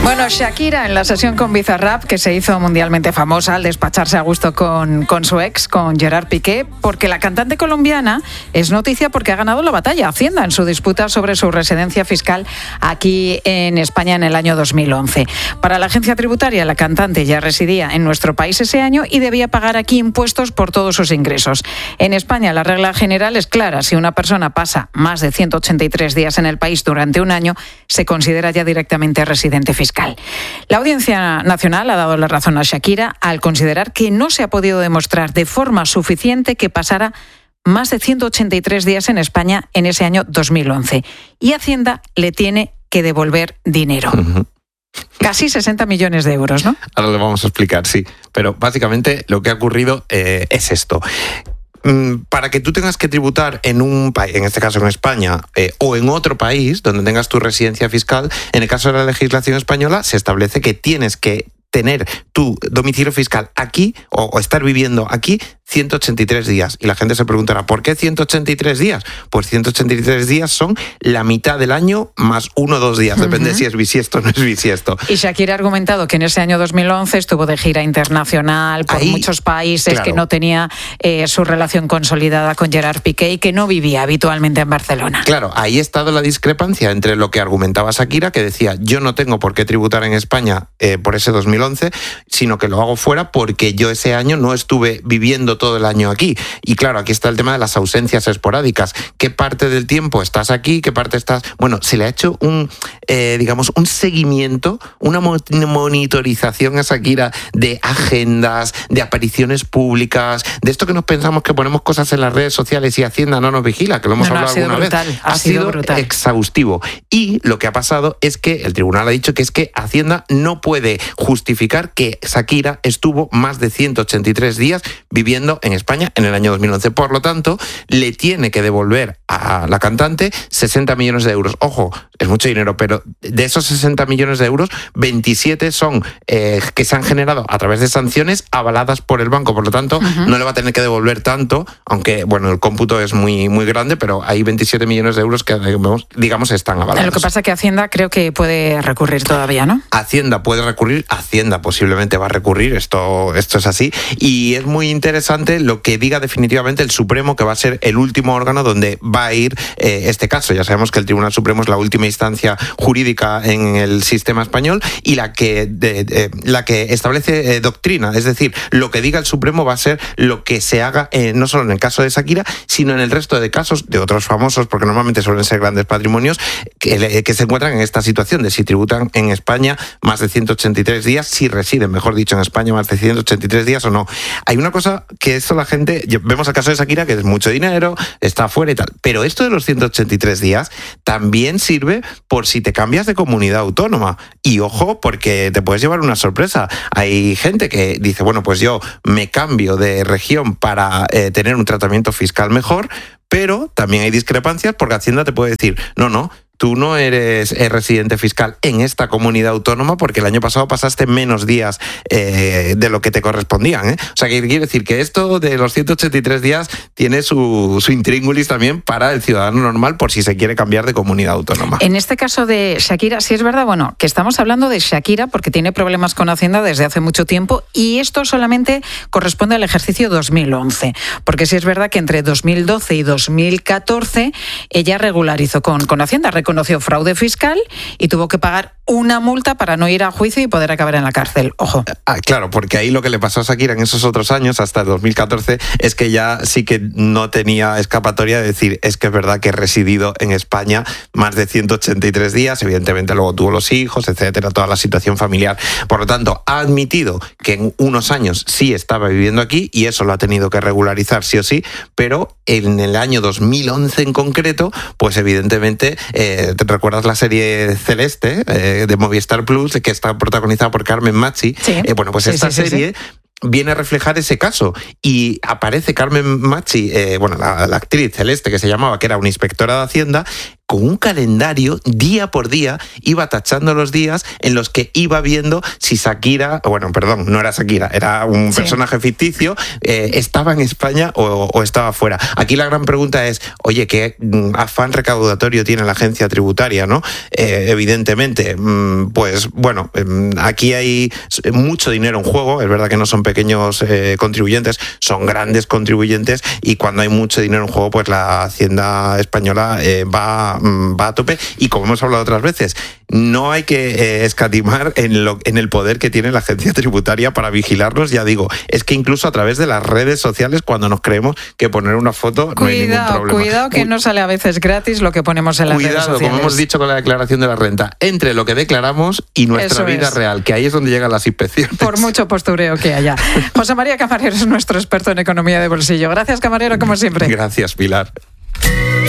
Bueno, Shakira en la sesión con Bizarrap, que se hizo mundialmente famosa al despacharse a gusto con su ex, con Gerard Piqué, porque la cantante colombiana es noticia porque ha ganado la batalla Hacienda en su disputa sobre su residencia fiscal aquí en España en el año 2011. Para la agencia tributaria, la cantante ya residía en nuestro país ese año y debía pagar aquí impuestos por todos sus ingresos. En España la regla general es clara: si una persona pasa más de 183 días en el país durante un año, se considera ya directamente residente fiscal. La Audiencia Nacional ha dado la razón a Shakira al considerar que no se ha podido demostrar de forma suficiente que pasara más de 183 días en España en ese año 2011. Y Hacienda le tiene que devolver dinero. Casi 60 millones de euros, ¿no? Ahora lo vamos a explicar, sí. Pero básicamente lo que ha ocurrido es esto. Para que tú tengas que tributar en un país, en este caso en España, o en otro país donde tengas tu residencia fiscal, en el caso de la legislación española se establece que tienes que tener tu domicilio fiscal aquí o estar viviendo aquí 183 días. Y la gente se preguntará, ¿por qué 183 días? Pues 183 días son la mitad del año más 1 o 2 días, depende si es bisiesto o no es bisiesto. Y Shakira ha argumentado que en ese año 2011 estuvo de gira internacional por muchos países, claro, que no tenía su relación consolidada con Gerard Piqué y que no vivía habitualmente en Barcelona. Claro, ahí ha estado la discrepancia entre lo que argumentaba Shakira, que decía, yo no tengo por qué tributar en España por ese 2011, sino que lo hago fuera porque yo ese año no estuve viviendo todo el año aquí. Y claro, aquí está el tema de las ausencias esporádicas. ¿Qué parte del tiempo estás aquí? ¿Qué parte estás...? Bueno, se le ha hecho un seguimiento, una monitorización a Shakira de agendas, de apariciones públicas, de esto que nos pensamos que ponemos cosas en las redes sociales y Hacienda no nos vigila, que lo hemos hablado alguna vez. Ha sido exhaustivo. Y lo que ha pasado es que el tribunal ha dicho que es que Hacienda no puede justificar que Shakira estuvo más de 183 días viviendo en España en el año 2011. Por lo tanto, le tiene que devolver a la cantante 60 millones de euros. Ojo, es mucho dinero, pero de esos 60 millones de euros, 27 son que se han generado a través de sanciones avaladas por el banco. Por lo tanto, no le va a tener que devolver tanto, aunque, bueno, el cómputo es muy, muy grande, pero hay 27 millones de euros que, digamos, están avalados. Lo que pasa es que Hacienda creo que puede recurrir todavía, ¿no? Hacienda puede recurrir, Hacienda posiblemente va a recurrir, esto es así, y es muy interesante lo que diga definitivamente el Supremo, que va a ser el último órgano donde va a ir este caso. Ya sabemos que el Tribunal Supremo es la última instancia jurídica en el sistema español y la que establece doctrina, es decir, lo que diga el Supremo va a ser lo que se haga no solo en el caso de Shakira, sino en el resto de casos de otros famosos, porque normalmente suelen ser grandes patrimonios que se encuentran en esta situación de si tributan en España más de 183 días, si residen, mejor dicho, en España más de 183 días o no. Hay una cosa que esto la gente, vemos el caso de Shakira, que es mucho dinero, está fuera y tal, pero esto de los 183 días también sirve por si te cambias de comunidad autónoma. Y ojo, porque te puedes llevar una sorpresa. Hay gente que dice, bueno, pues yo me cambio de región para tener un tratamiento fiscal mejor, pero también hay discrepancias porque Hacienda te puede decir, no, tú no eres residente fiscal en esta comunidad autónoma porque el año pasado pasaste menos días de lo que te correspondían, ¿eh? O sea, que quiere decir que esto de los 183 días tiene su intríngulis también para el ciudadano normal por si se quiere cambiar de comunidad autónoma. En este caso de Shakira, sí es verdad, bueno, que estamos hablando de Shakira porque tiene problemas con Hacienda desde hace mucho tiempo y esto solamente corresponde al ejercicio 2011, porque sí es verdad que entre 2012 y 2014 ella regularizó con Hacienda, reconoció fraude fiscal y tuvo que pagar una multa para no ir a juicio y poder acabar en la cárcel. Ojo. Claro, porque ahí lo que le pasó a Shakira en esos otros años, hasta el 2014, es que ya sí que no tenía escapatoria de decir, es que es verdad que he residido en España más de 183 días, evidentemente luego tuvo los hijos, etcétera, toda la situación familiar. Por lo tanto, ha admitido que en unos años sí estaba viviendo aquí y eso lo ha tenido que regularizar sí o sí, pero en el año 2011 en concreto, pues evidentemente, ¿te recuerdas la serie Celeste de Movistar Plus, que está protagonizada por Carmen Machi? Sí. Bueno, pues esta serie viene a reflejar ese caso y aparece Carmen Machi, la actriz Celeste que se llamaba, que era una inspectora de Hacienda, con un calendario día por día, iba tachando los días en los que iba viendo si Shakira, bueno, perdón, no era Shakira, era un personaje ficticio, estaba en España o estaba fuera. Aquí la gran pregunta es, oye, ¿qué afán recaudatorio tiene la agencia tributaria, no? Evidentemente, pues bueno, aquí hay mucho dinero en juego, es verdad que no son pequeños contribuyentes, son grandes contribuyentes, y cuando hay mucho dinero en juego, pues la Hacienda española va a tope, y como hemos hablado otras veces, no hay que escatimar en el poder que tiene la agencia tributaria para vigilarnos. Ya digo, es que incluso a través de las redes sociales, cuando nos creemos que poner una foto no hay ningún problema. Cuidado que no sale a veces gratis lo que ponemos en las redes sociales. Cuidado, como hemos dicho con la declaración de la renta, entre lo que declaramos y nuestra vida real, que ahí es donde llegan las inspecciones. Por mucho postureo que haya. José María Camarero es nuestro experto en economía de bolsillo. Gracias, Camarero, como siempre. Gracias, Pilar.